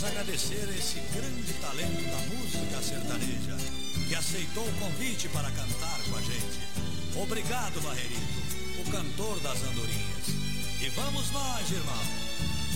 queremos agradecer esse grande talento da música sertaneja, que aceitou o convite para cantar com a gente. Obrigado, Barrerito, o cantor das andorinhas. E vamos nós, irmão.